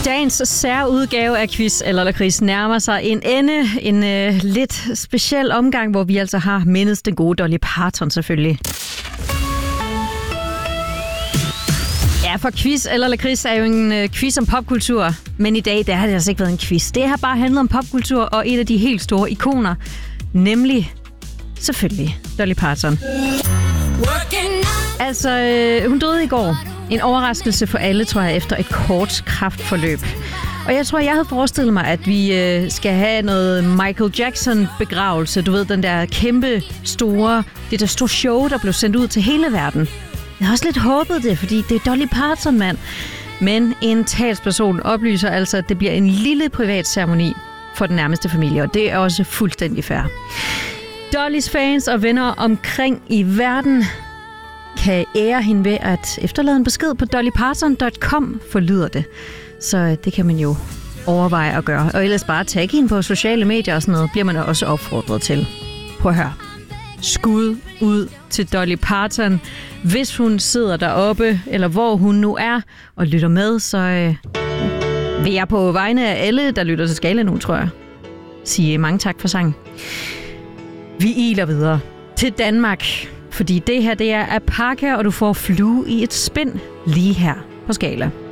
Dagens særudgave af Quiz eller Lakrids nærmer sig en ende. En lidt speciel omgang, hvor vi altså har mindet den gode Dolly Parton selvfølgelig. Ja, for Quiz eller Lakrids er jo en quiz om popkultur. Men i dag, der har det altså ikke været en quiz. Det har bare handlet om popkultur og et af de helt store ikoner. Nemlig, selvfølgelig, Dolly Parton. Altså, hun døde i går. En overraskelse for alle, tror jeg, efter et kort kræftforløb. Og jeg tror, jeg havde forestillet mig, at vi skal have noget Michael Jackson-begravelse. Du ved, den der kæmpe store, det der store show, der blev sendt ud til hele verden. Jeg har også lidt håbet det, fordi det er Dolly Parton, mand. Men en talsperson oplyser altså, at det bliver en lille privat ceremoni for den nærmeste familie, og det er også fuldstændig fair. Dollys fans og venner omkring i verden kan ære hende ved at efterlade en besked på dollyparton.com, forlyder det. Så det kan man jo overveje at gøre. Og ellers bare tagge hende på sociale medier og sådan noget, bliver man også opfordret til. Prøv at høre. Skud ud til Dolly Parton. Hvis hun sidder deroppe, eller hvor hun nu er, og lytter med, så vil jeg på vegne af alle, der lytter til Skala nu, tror jeg, sige mange tak for sangen. Vi iler videre til Danmark, fordi det her, det er Apaka, og du får Flue i et spind lige her på Skala.